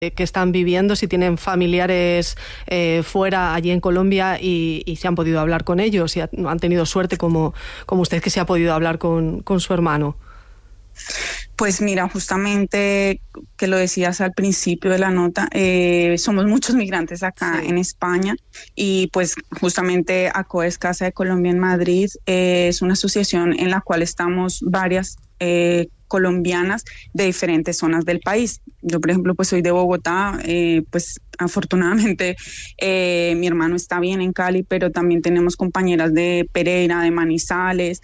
que están viviendo, si tienen familiares fuera, allí en Colombia, y si han podido hablar con ellos, si han tenido suerte como usted, que se ha podido hablar con su hermano. Pues mira, justamente que lo decías al principio de la nota, somos muchos migrantes acá en España, y pues justamente ACOES Casa de Colombia en Madrid es una asociación en la cual estamos varias colombianas de diferentes zonas del país. Yo, por ejemplo, pues soy de Bogotá, pues afortunadamente mi hermano está bien en Cali, pero también tenemos compañeras de Pereira, de Manizales,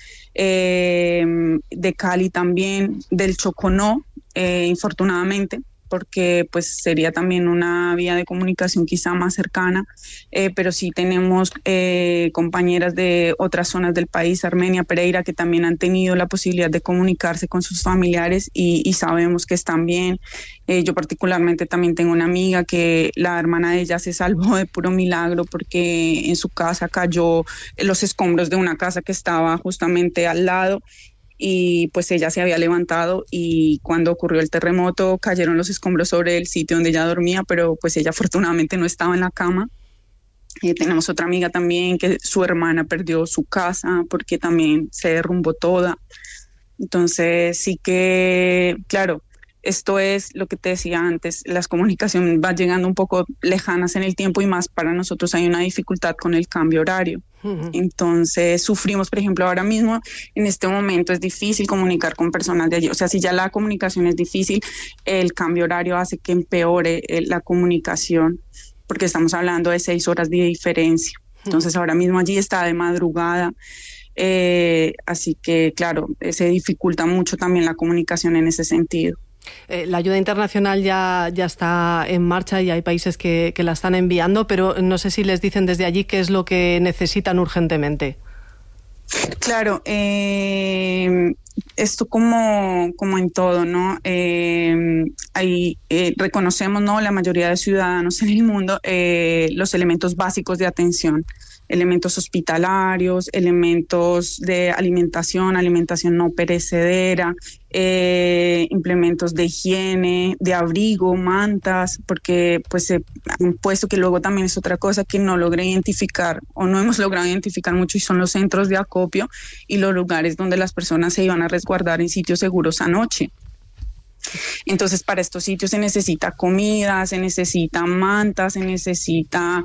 de Cali también, del Chocó no, infortunadamente, porque pues sería también una vía de comunicación quizá más cercana, pero sí tenemos compañeras de otras zonas del país, Armenia, Pereira, que también han tenido la posibilidad de comunicarse con sus familiares y sabemos que están bien. Yo particularmente también tengo una amiga que la hermana de ella se salvó de puro milagro porque en su casa cayó los escombros de una casa que estaba justamente al lado, y pues ella se había levantado y cuando ocurrió el terremoto cayeron los escombros sobre el sitio donde ella dormía, pero pues ella afortunadamente no estaba en la cama. Tenemos otra amiga también que su hermana perdió su casa porque también se derrumbó toda. Entonces sí que, claro, esto es lo que te decía antes, las comunicaciones van llegando un poco lejanas en el tiempo, y más para nosotros hay una dificultad con el cambio horario. Entonces sufrimos, por ejemplo, ahora mismo, en este momento es difícil comunicar con personas de allí. O sea, si ya la comunicación es difícil, el cambio horario hace que empeore la comunicación, porque estamos hablando de 6 horas de diferencia. Entonces ahora mismo allí está de madrugada, así que claro, se dificulta mucho también la comunicación en ese sentido. La ayuda internacional ya está en marcha y hay países que la están enviando, pero no sé si les dicen desde allí qué es lo que necesitan urgentemente. Claro, esto como en todo, ¿no? Reconocemos, ¿no?, la mayoría de ciudadanos en el mundo, los elementos básicos de atención, elementos hospitalarios, elementos de alimentación no perecedera, implementos de higiene, de abrigo, mantas, porque pues se han puesto, que luego también es otra cosa que no logré identificar o no hemos logrado identificar mucho, y son los centros de acopio y los lugares donde las personas se iban a resguardar en sitios seguros anoche. Entonces, para estos sitios se necesita comida, se necesita mantas, se necesita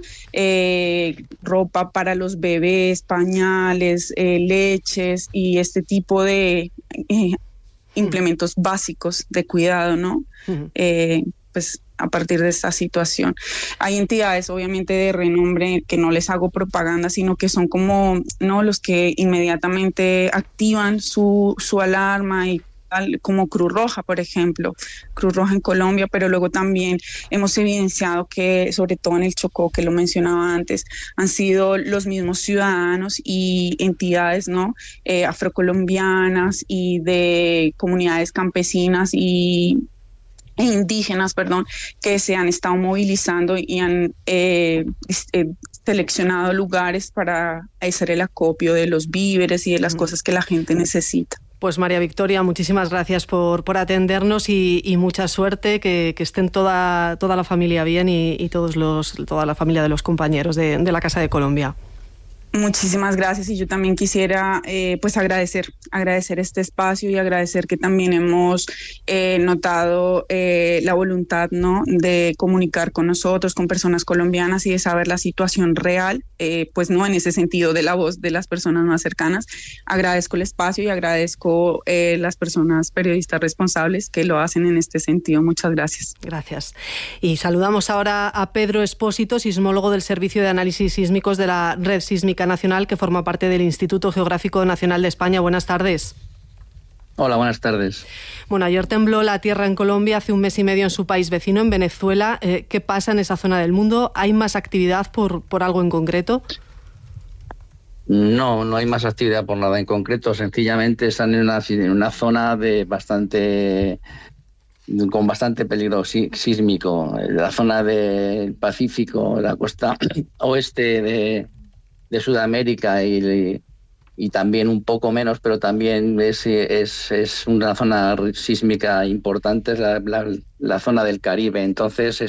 ropa para los bebés, pañales, leches y este tipo de implementos básicos de cuidado, ¿no? Pues a partir de esta situación. Hay entidades obviamente de renombre que no les hago propaganda, sino que son como, ¿no?, los que inmediatamente activan su alarma, y como Cruz Roja, por ejemplo, Cruz Roja en Colombia, pero luego también hemos evidenciado que, sobre todo en el Chocó, que lo mencionaba antes, han sido los mismos ciudadanos y entidades, ¿no?, afrocolombianas y de comunidades campesinas e indígenas, que se han estado movilizando y han seleccionado lugares para hacer el acopio de los víveres y de las cosas que la gente necesita. Pues María Victoria, muchísimas gracias por atendernos y mucha suerte, que estén toda la familia bien y toda la familia de los compañeros de la Casa de Colombia. Muchísimas gracias, y yo también quisiera pues agradecer este espacio y agradecer que también hemos notado la voluntad, ¿no?, de comunicar con nosotros, con personas colombianas, y de saber la situación real, pues no en ese sentido de la voz de las personas más cercanas. Agradezco el espacio y agradezco las personas periodistas responsables que lo hacen en este sentido. Muchas gracias. Gracias. Y saludamos ahora a Pedro Espósito, sismólogo del Servicio de Análisis Sísmicos de la Red Sísmica Nacional, que forma parte del Instituto Geográfico Nacional de España. Buenas tardes. Hola, buenas tardes. Bueno, ayer tembló la tierra en Colombia, hace un mes y medio en su país vecino, en Venezuela. ¿Qué pasa en esa zona del mundo? ¿Hay más actividad por algo en concreto? No hay más actividad por nada en concreto. Sencillamente están en una zona con bastante peligro sísmico. La zona del Pacífico, la costa oeste de Sudamérica y también un poco menos, pero también es una zona sísmica importante, es la zona del Caribe. Entonces